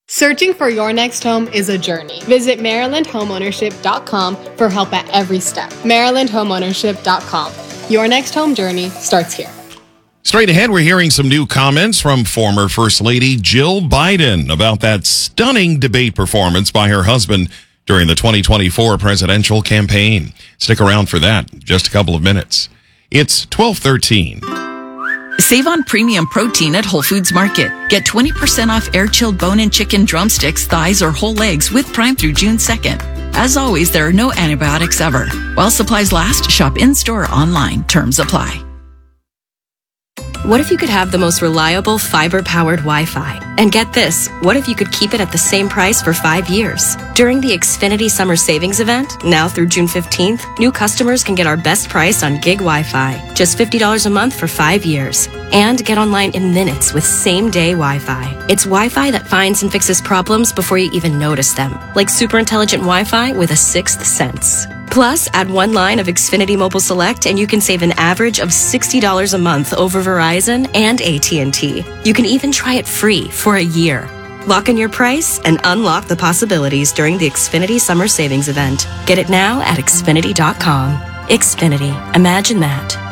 Searching for your next home is a journey. Visit Maryland Homeownership dot com for help at every step. Maryland Homeownership dot com. Your next home journey starts here.
Straight ahead, we're hearing some new comments from former First Lady Jill Biden about that stunning debate performance by her husband during the twenty twenty-four presidential campaign. Stick around for that in just a couple of minutes. It's twelve thirteen.
Save on premium protein at Whole Foods Market. Get twenty percent off air-chilled bone-in chicken drumsticks, thighs, or whole legs with Prime through June second. As always, there are no antibiotics ever. While supplies last, shop in-store or online. Terms apply.
What if you could have the most reliable fiber-powered Wi-Fi? And get this, what if you could keep it at the same price for five years? During the Xfinity Summer Savings Event, now through June fifteenth, new customers can get our best price on gig Wi-Fi, just fifty dollars a month for five years. And get online in minutes with same-day Wi-Fi. It's Wi-Fi that finds and fixes problems before you even notice them, like super intelligent Wi-Fi with a sixth sense. Plus, add one line of Xfinity Mobile Select and you can save an average of sixty dollars a month over Verizon and A T and T. You can even try it free for a year. Lock in your price and unlock the possibilities during the Xfinity Summer Savings Event. Get it now at Xfinity dot com. Xfinity. Imagine that.